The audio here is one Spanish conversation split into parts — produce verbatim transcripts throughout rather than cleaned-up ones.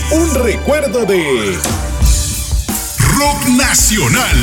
un recuerdo de Rock Nacional.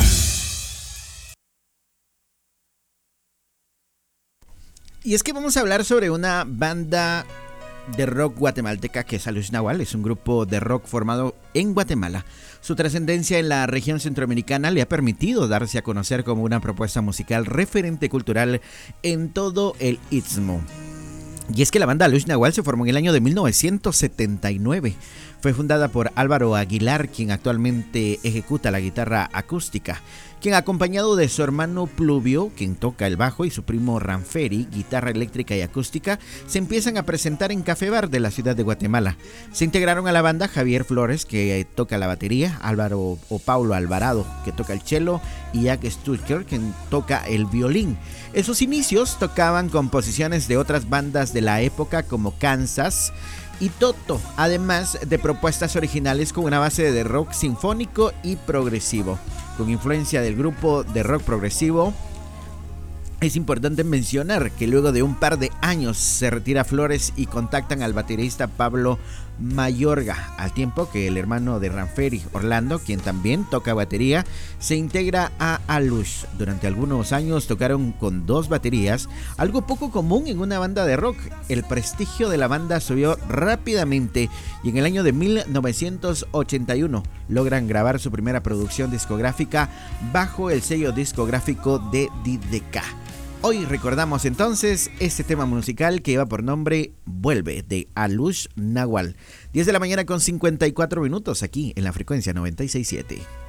Y es que vamos a hablar sobre una banda de rock guatemalteca que es Alush Nagual. Es un grupo de rock formado en Guatemala. Su trascendencia en la región centroamericana le ha permitido darse a conocer como una propuesta musical referente cultural en todo el Istmo. Y es que la banda Alush Nagual se formó en el año de mil novecientos setenta y nueve. Fue fundada por Álvaro Aguilar, quien actualmente ejecuta la guitarra acústica, quien acompañado de su hermano Pluvio, quien toca el bajo, y su primo Ranferi, guitarra eléctrica y acústica, se empiezan a presentar en Café Bar de la ciudad de Guatemala. Se integraron a la banda Javier Flores, que toca la batería, Álvaro o Paulo Alvarado, que toca el cello, y Jack Stucker, quien toca el violín. En sus inicios tocaban composiciones de otras bandas de la época como Kansas y Toto, además de propuestas originales con una base de rock sinfónico y progresivo. Con influencia del grupo de rock progresivo, es importante mencionar que luego de un par de años se retira Flores y contactan al baterista Pablo Mayorga, al tiempo que el hermano de Ranferi, Orlando, quien también toca batería, se integra a Alush. Durante algunos años tocaron con dos baterías, algo poco común en una banda de rock. El prestigio de la banda subió rápidamente y en el año de mil novecientos ochenta y uno logran grabar su primera producción discográfica bajo el sello discográfico de D D K. Hoy recordamos entonces este tema musical que lleva por nombre Vuelve, de Alush Nagual. diez de la mañana con cincuenta y cuatro minutos aquí en la frecuencia noventa y seis punto siete.